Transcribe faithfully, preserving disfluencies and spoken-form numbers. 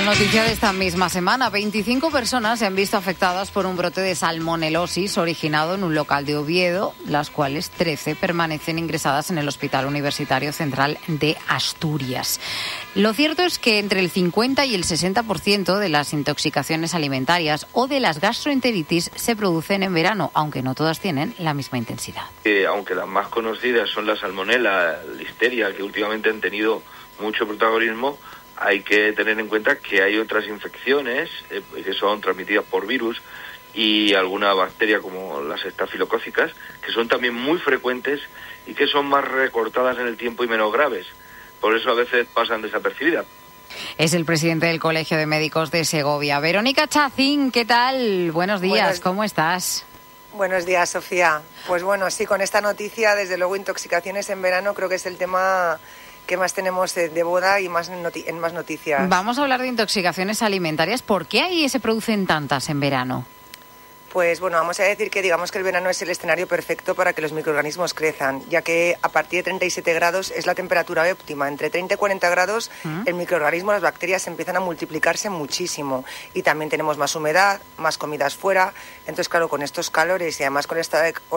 noticia de esta misma semana. veinticinco personas se han visto afectadas por un brote de salmonelosis originado en un local de Oviedo, las cuales trece permanecen ingresadas en el Hospital Universitario Central de Asturias. Lo cierto es que entre el cincuenta y el sesenta por ciento de las intoxicaciones alimentarias o de las gastroenteritis se producen en verano, aunque no todas tienen la misma intensidad. Eh, aunque las más conocidas son la salmonela, listeria, que últimamente han tenido mucho protagonismo, hay que tener en cuenta que hay otras infecciones eh, que son transmitidas por virus y alguna bacteria como las estafilocócicas, que son también muy frecuentes y que son más recortadas en el tiempo y menos graves. Por eso a veces pasan desapercibidas. Es el presidente del Colegio de Médicos de Segovia. Verónica Chacín, ¿qué tal? Buenos días, Buenos... ¿cómo estás? Buenos días, Sofía. Pues bueno, sí, con esta noticia, desde luego, intoxicaciones en verano creo que es el tema que más tenemos de boda y más noti- en más noticias. Vamos a hablar de intoxicaciones alimentarias. ¿Por qué ahí se producen tantas en verano? Pues bueno, vamos a decir que digamos que el verano es el escenario perfecto para que los microorganismos crezcan, ya que a partir de treinta y siete grados es la temperatura óptima. Entre treinta y cuarenta grados ¿Mm? el microorganismo, las bacterias empiezan a multiplicarse muchísimo y también tenemos más humedad, más comidas fuera. Entonces, claro, con estos calores y además con esta